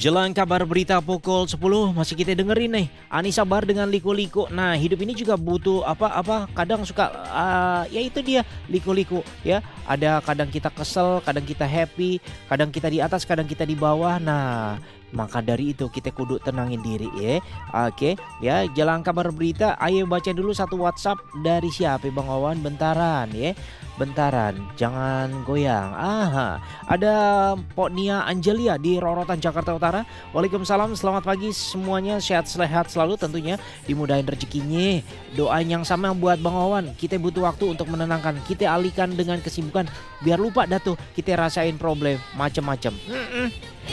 Jelang kabar berita pukul 10 masih kita dengerin nih Anissa Bahar dengan Liko-Liko. Nah, hidup ini juga butuh apa-apa kadang suka ya itu dia Liko-Liko ya. Ada kadang kita kesel, kadang kita happy, kadang kita di atas, kadang kita di bawah. Nah, maka dari itu kita kudu tenangin diri ya. Oke, ya jelang kabar berita ayo baca dulu satu WhatsApp dari siapa Bang Wawan bentaran ya. Bentaran, jangan goyang. Aha, ada Pok Nia Angelia di Rorotan Jakarta Utara. Waalaikumsalam, selamat pagi semuanya, sehat selalu tentunya, dimudahin rezekinya. Doa yang sama buat Bang Wawan. Kita butuh waktu untuk menenangkan, kita alihkan dengan kesibukan biar lupa dah tuh kita rasain problem macam-macam.